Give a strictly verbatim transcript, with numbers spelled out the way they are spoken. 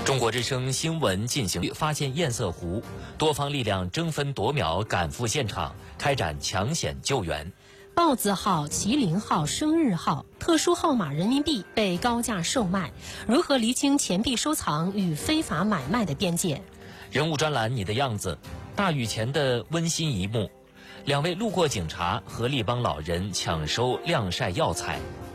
中国之声新闻进行发现堰塞湖，多方力量争分夺秒赶赴现场，开展抢险救援。 豹子号、麒麟号、生日号特殊号码人民币被高价售卖，如何厘清钱币收藏与非法买卖的边界？ 人物专栏你的样子，大雨前的温馨一幕，两位路过警察合力帮老人抢收晾晒药材。